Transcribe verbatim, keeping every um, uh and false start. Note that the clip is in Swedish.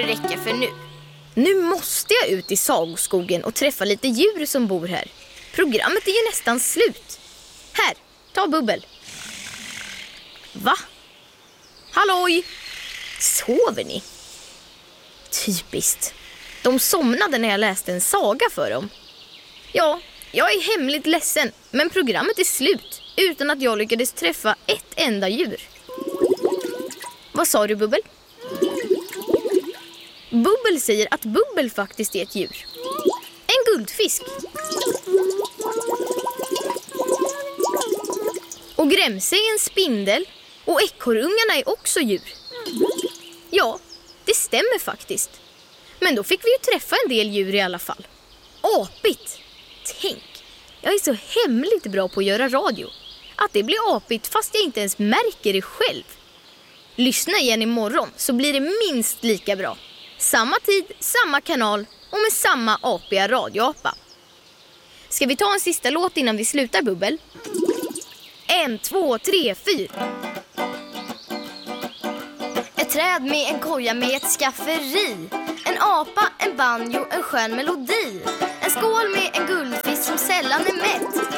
räcka för nu. Nu måste jag ut i sagoskogen och träffa lite djur som bor här. Programmet är ju nästan slut. Här, ta Bubbel. Va? Halloj! Sover ni? Typiskt. De somnade när jag läste en saga för dem. Ja, jag är hemligt ledsen, men programmet är slut utan att jag lyckades träffa ett enda djur. Vad sa du, Bubbel? Bubbel säger att Bubbel faktiskt är ett djur. En guldfisk. Och Grämse är en spindel. Och ekorrungarna är också djur. Ja, det stämmer faktiskt. Men då fick vi ju träffa en del djur i alla fall. Apigt. Tänk, jag är så hemligt bra på att göra radio. Att det blir apigt fast jag inte ens märker det själv. Lyssna igen imorgon så blir det minst lika bra. Samma tid, samma kanal och med samma apiga radioapa. Ska vi ta en sista låt innan vi slutar, Bubbel? En, två, tre, fyra. Ett träd med en koja med ett skafferi. En apa, en banjo, en skön melodi. En skål med en guldfisk som sällan är mätt.